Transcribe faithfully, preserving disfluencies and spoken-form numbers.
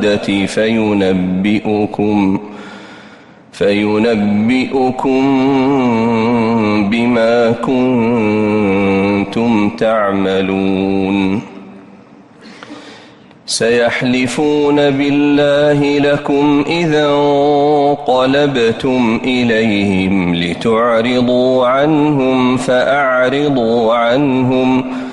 فينبئكم فينبئكم بما كنتم تعملون سيحلفون بالله لكم إذا انقلبتم إليهم لتعرضوا عنهم فأعرضوا عنهم